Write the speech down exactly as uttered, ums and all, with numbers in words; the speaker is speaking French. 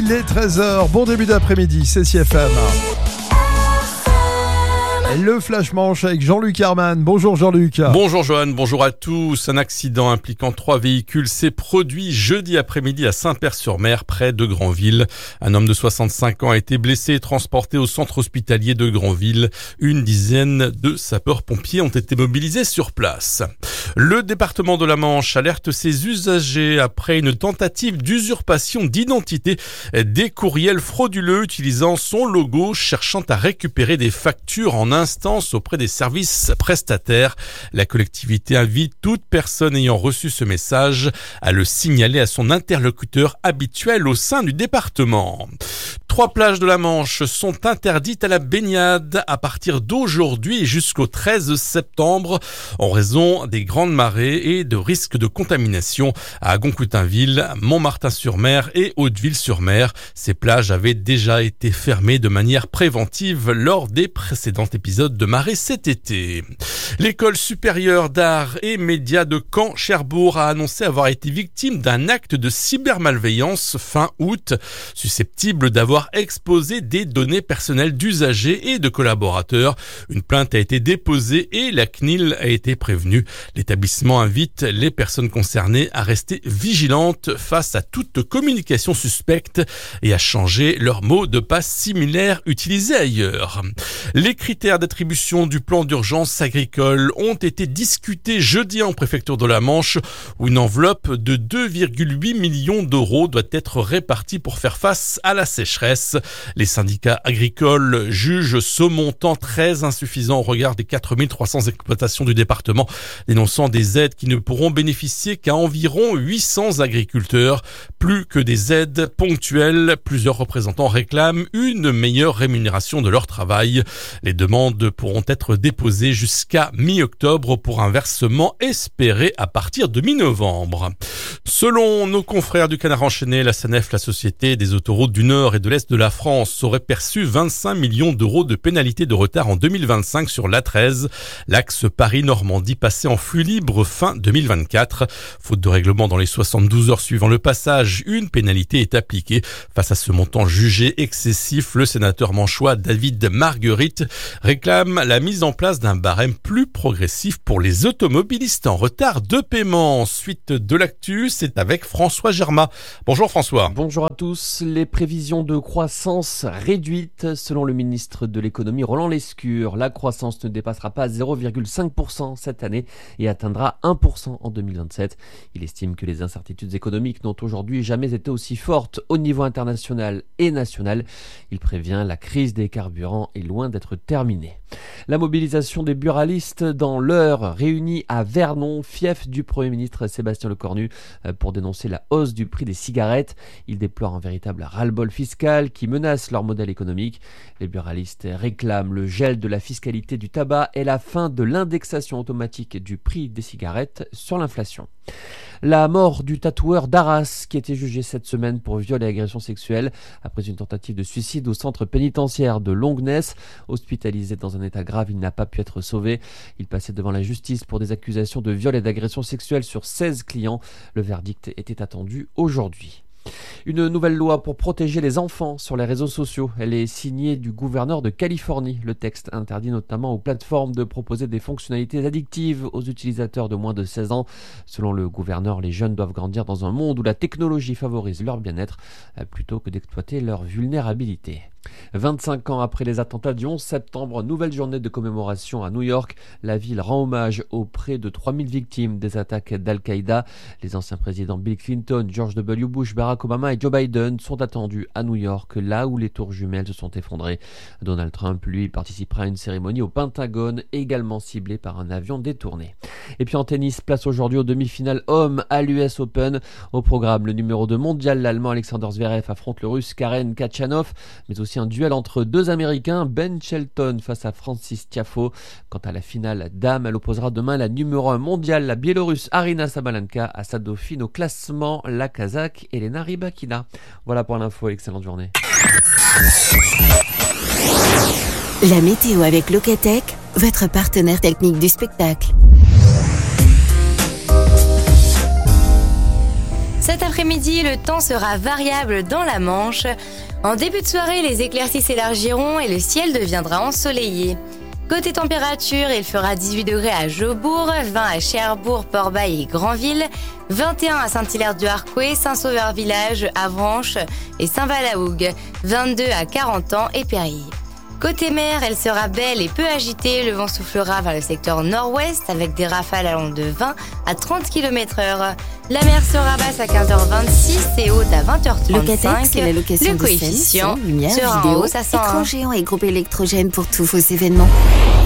Il est treize heures, bon début d'après-midi, c'est C F M. Le Flash Manche avec Jean-Luc Herman. Bonjour Jean-Luc. Bonjour Johan, bonjour à tous. Un accident impliquant trois véhicules s'est produit jeudi après-midi à Saint-Père-sur-Mer, près de Granville. Un homme de soixante-cinq ans a été blessé et transporté au centre hospitalier de Granville. Une dizaine de sapeurs-pompiers ont été mobilisés sur place. Le département de la Manche alerte ses usagers après une tentative d'usurpation d'identité des courriels frauduleux utilisant son logo, cherchant à récupérer des factures en instance auprès des services prestataires. La collectivité invite toute personne ayant reçu ce message à le signaler à son interlocuteur habituel au sein du département. Trois plages de la Manche sont interdites à la baignade à partir d'aujourd'hui jusqu'au treize septembre en raison des grandes marées et de risques de contamination à Goncoutainville, Montmartin-sur-Mer et Hauteville-sur-Mer. Ces plages avaient déjà été fermées de manière préventive lors des précédents épisodes de marée cet été. L'école supérieure d'art et médias de Caen-Cherbourg a annoncé avoir été victime d'un acte de cybermalveillance fin août, susceptible d'avoir exposé des données personnelles d'usagers et de collaborateurs. Une plainte a été déposée et la C N I L a été prévenue. L'établissement invite les personnes concernées à rester vigilantes face à toute communication suspecte et à changer leur mot de passe similaire utilisé ailleurs. Les critères d'attribution du plan d'urgence agricole ont été discutés jeudi en préfecture de la Manche, où une enveloppe de deux virgule huit millions d'euros doit être répartie pour faire face à la sécheresse. Les syndicats agricoles jugent ce montant très insuffisant au regard des quatre mille trois cents exploitations du département, dénonçant des aides qui ne pourront bénéficier qu'à environ huit cents agriculteurs. Plus que des aides ponctuelles, plusieurs représentants réclament une meilleure rémunération de leur travail. Les demandes pourront être déposées jusqu'à mi-octobre pour un versement espéré à partir de mi-novembre. Selon nos confrères du Canard enchaîné, la SANEF, la Société des autoroutes du Nord et de l'Est de la France, aurait perçu vingt-cinq millions d'euros de pénalités de retard en deux mille vingt-cinq sur l'A treize. L'axe Paris-Normandie passait en flux libre fin deux mille vingt-quatre. Faute de règlement dans les soixante-douze heures suivant le passage, une pénalité est appliquée. Face à ce montant jugé excessif, le sénateur manchois David Marguerite réclame la mise en place d'un barème plus progressif pour les automobilistes en retard de paiement. Suite de l'actu, c'est avec François Germain. Bonjour François. Bonjour à tous. Les prévisions de croissance réduites selon le ministre de l'économie Roland Lescure. La croissance ne dépassera pas zéro virgule cinq pour cent cette année et atteindra un pour cent en deux mille vingt-sept. Il estime que les incertitudes économiques n'ont aujourd'hui jamais été aussi fortes au niveau international et national. Il prévient la crise des carburants est loin d'être terminée. La mobilisation des buralistes dans l'Eure réunis à Vernon, fief du Premier ministre Sébastien Lecornu, pour dénoncer la hausse du prix des cigarettes. Il déplore un véritable ras-le-bol fiscal qui menace leur modèle économique. Les buralistes réclament le gel de la fiscalité du tabac et la fin de l'indexation automatique du prix des cigarettes sur l'inflation. La mort du tatoueur d'Arras qui a été jugé cette semaine pour viol et agression sexuelle après une tentative de suicide au centre pénitentiaire de Longuenesse. Hospitalisé dans un état grave, il n'a pas pu être sauvé. Il passait devant la justice pour des accusations de viol et d'agression sexuelle sur seize clients. Le verdict était attendu aujourd'hui. Une nouvelle loi pour protéger les enfants sur les réseaux sociaux. Elle est signée du gouverneur de Californie. Le texte interdit notamment aux plateformes de proposer des fonctionnalités addictives aux utilisateurs de moins de seize ans. Selon le gouverneur, les jeunes doivent grandir dans un monde où la technologie favorise leur bien-être plutôt que d'exploiter leur vulnérabilité. vingt-cinq ans après les attentats du onze septembre, nouvelle journée de commémoration à New York. La ville rend hommage aux près de trois mille victimes des attaques d'Al-Qaïda. Les anciens présidents Bill Clinton, George W. Bush, Barack Obama et Joe Biden sont attendus à New York, là où les tours jumelles se sont effondrées. Donald Trump, lui, participera à une cérémonie au Pentagone, également ciblée par un avion détourné. Et puis en tennis, place aujourd'hui aux demi-finales hommes à l'U S Open. Au programme, le numéro deux mondial, l'Allemand Alexander Zverev affronte le Russe Karen Khachanov, mais aussi un duel entre deux Américains, Ben Shelton face à Francis Tiafoe. Quant à la finale dame, elle opposera demain la numéro un mondiale, la Biélorusse Aryna Sabalenka, à sa dauphine au classement, la Kazakh Elena Rybakina. Voilà pour l'info, excellente journée. La météo avec Locatech, votre partenaire technique du spectacle. Cet après-midi, le temps sera variable dans la Manche. En début de soirée, les éclaircies s'élargiront et le ciel deviendra ensoleillé. Côté température, il fera dix-huit degrés à Jobourg, vingt à Cherbourg, Port-Bail et Granville, vingt et un à Saint-Hilaire-du-Harcouët, Saint-Sauveur-Village, Avranches et Saint-Valahougue, vingt-deux à Carentan et Périgueux. Côté mer, elle sera belle et peu agitée. Le vent soufflera vers le secteur nord-ouest avec des rafales allant de vingt à trente kilomètres heure. La mer sera basse à quinze heures vingt-six et haute à vingt heures Locatex, trente-cinq. c'est la location Le de scène, coefficient son, lumière, sera vidéo, en hausse à cent un. écran géant et groupe électrogène pour tous vos événements.